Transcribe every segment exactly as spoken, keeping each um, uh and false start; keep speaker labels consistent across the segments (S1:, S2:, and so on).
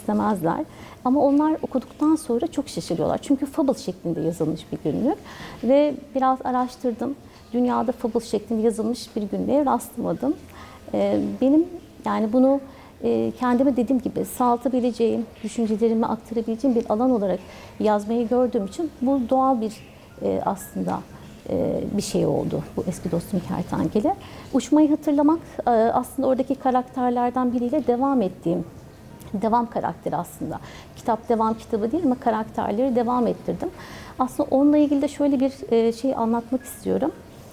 S1: istemezler. Ama onlar okuduktan sonra çok şaşırıyorlar. Çünkü fable şeklinde yazılmış bir günlük. Ve biraz araştırdım. Dünyada fable şeklinde yazılmış bir günlüğe rastlamadım. Ee, benim yani bunu e, kendime dediğim gibi sağlatabileceğim, düşüncelerimi aktarabileceğim bir alan olarak yazmayı gördüğüm için bu doğal bir e, aslında e, bir şey oldu. Bu eski dostum Kertenkele. Uçmayı hatırlamak e, aslında oradaki karakterlerden biriyle devam ettiğim, devam karakteri aslında. Kitap devam kitabı değil ama karakterleri devam ettirdim. Aslında onunla ilgili de şöyle bir e, şey anlatmak istiyorum.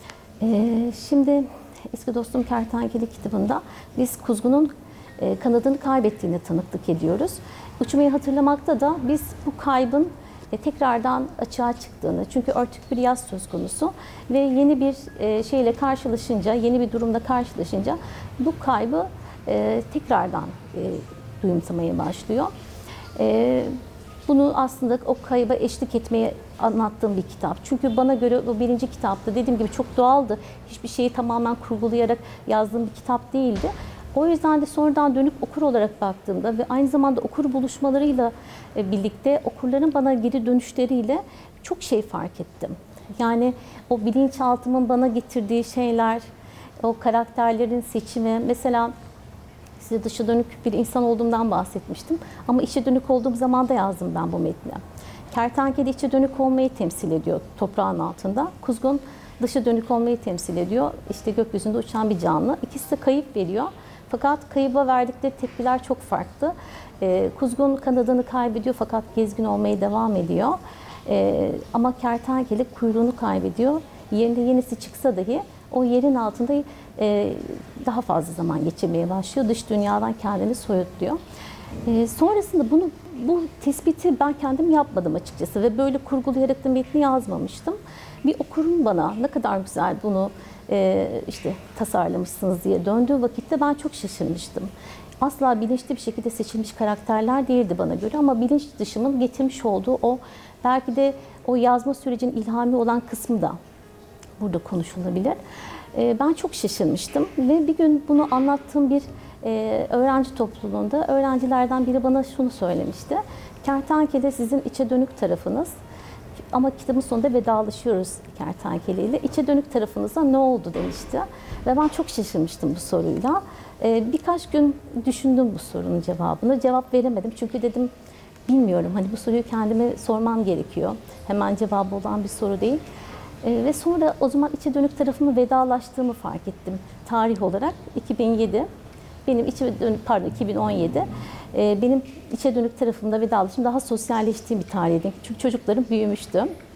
S1: E, şimdi eski dostum Kertenkele kitabında biz kuzgunun e, kanadını kaybettiğine tanıklık ediyoruz. Uçmayı hatırlamakta da biz bu kaybın e, tekrardan açığa çıktığını, çünkü örtük bir yaz söz konusu ve yeni bir e, şeyle karşılaşınca, yeni bir durumla karşılaşınca bu kaybı e, tekrardan e, duyumsamaya başlıyor. E, bunu aslında o kayba eşlik etmeye anlattığım bir kitap. Çünkü bana göre o birinci kitapta dediğim gibi çok doğaldı. Hiçbir şeyi tamamen kurgulayarak yazdığım bir kitap değildi. O yüzden de sonradan dönüp okur olarak baktığımda ve aynı zamanda okur buluşmalarıyla birlikte okurların bana geri dönüşleriyle çok şey fark ettim. Yani o bilinçaltımın bana getirdiği şeyler, o karakterlerin seçimi, mesela size dışa dönük bir insan olduğumdan bahsetmiştim. Ama içe dönük olduğum zaman da yazdım ben bu metni. Kertenkele içe dönük olmayı temsil ediyor toprağın altında. Kuzgun dışa dönük olmayı temsil ediyor. İşte gökyüzünde uçan bir canlı. İkisi de kayıp veriyor. Fakat kayıba verdikleri tepkiler çok farklı. Ee, Kuzgun kanadını kaybediyor fakat gezgin olmaya devam ediyor. Ee, ama kertenkele kuyruğunu kaybediyor. Yerinde yenisi çıksa dahi o yerin altında e, daha fazla zaman geçirmeye başlıyor. Dış dünyadan kendini soyutluyor. E, sonrasında bunu bu tespiti ben kendim yapmadım açıkçası ve böyle kurgulayarak da metni yazmamıştım. Bir okurun bana ne kadar güzel bunu e, işte tasarlamışsınız diye döndüğü vakitte ben çok şaşırmıştım. Asla bilinçli bir şekilde seçilmiş karakterler değildi bana göre ama bilinç dışımın getirmiş olduğu o belki de o yazma sürecinin ilhami olan kısmı da burada konuşulabilir. Ben çok şaşırmıştım ve bir gün bunu anlattığım bir öğrenci topluluğunda öğrencilerden biri bana şunu söylemişti. Kertenkele sizin içe dönük tarafınız ama kitabın sonunda vedalaşıyoruz Kertenkele ile. İçe dönük tarafınıza ne oldu demişti ve ben çok şaşırmıştım bu soruyla. Birkaç gün düşündüm bu sorunun cevabını. Cevap veremedim çünkü dedim bilmiyorum, hani bu soruyu kendime sormam gerekiyor. Hemen cevabı olan bir soru değil. Ee, ve sonra o zaman içe dönük tarafımı vedalaştığımı fark ettim tarih olarak. iki bin yedi, benim içe dönük, pardon iki bin on yedi, ee, benim içe dönük tarafımda vedalaştım. Daha sosyalleştiğim bir tarihti. Çünkü çocuklarım büyümüştü.